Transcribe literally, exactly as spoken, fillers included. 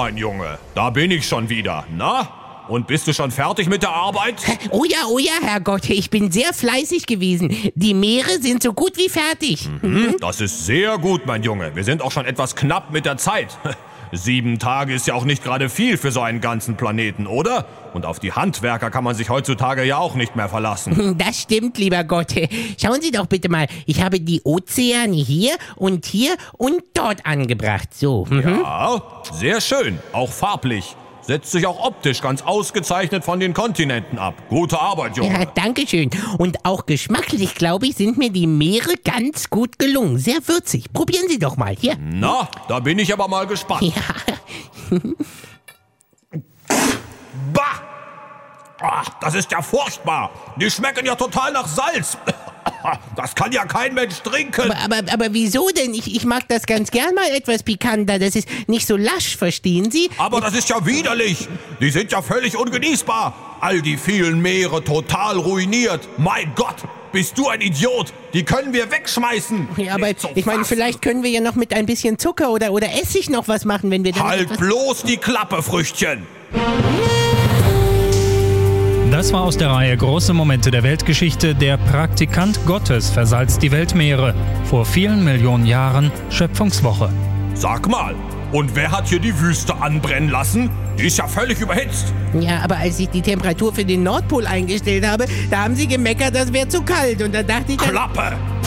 mein Junge. Da bin ich schon wieder. Na? Und bist du schon fertig mit der Arbeit? Oh ja, oh ja, Herrgott, ich bin sehr fleißig gewesen. Die Meere sind so gut wie fertig. Mhm, das ist sehr gut, mein Junge. Wir sind auch schon etwas knapp mit der Zeit. Sieben Tage ist ja auch nicht gerade viel für so einen ganzen Planeten, oder? Und auf die Handwerker kann man sich heutzutage ja auch nicht mehr verlassen. Das stimmt, lieber Gott. Schauen Sie doch bitte mal, ich habe die Ozeane hier und hier und dort angebracht. So. Mhm. Ja, sehr schön. Auch farblich. Setzt sich auch optisch ganz ausgezeichnet von den Kontinenten ab. Gute Arbeit, Junge. Ja, danke schön. Und auch geschmacklich, glaube ich, sind mir die Meere ganz gut gelungen. Sehr würzig. Probieren Sie doch mal. Hier. Na, da bin ich aber mal gespannt. Ja. Bah! Ach, das ist ja furchtbar. Die schmecken ja total nach Salz. Das kann ja kein Mensch trinken. Aber, aber, aber wieso denn? Ich, ich mag das ganz gern mal etwas pikanter. Das ist nicht so lasch, verstehen Sie? Aber das ist ja widerlich. Die sind ja völlig ungenießbar. All die vielen Meere total ruiniert. Mein Gott, bist du ein Idiot. Die können wir wegschmeißen. Ja, aber ich meine, vielleicht können wir ja noch mit ein bisschen Zucker oder, oder Essig noch was machen, wenn wir dann... Halt bloß die Klappe, Früchtchen. Das war aus der Reihe Große Momente der Weltgeschichte. Der Praktikant Gottes versalzt die Weltmeere. Vor vielen Millionen Jahren Schöpfungswoche. Sag mal, und wer hat hier die Wüste anbrennen lassen? Die ist ja völlig überhitzt. Ja, aber als ich die Temperatur für den Nordpol eingestellt habe, da haben Sie gemeckert, das wäre zu kalt. Und da dachte ich... Dann, Klappe!